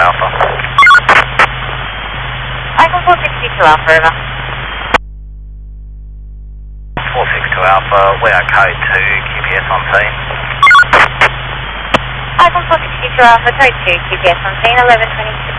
Alpha. Icon 462 Alpha, over. 462 Alpha, we are code 2, QPS on scene. Icon 462 Alpha, code 2, QPS on scene, 11:22.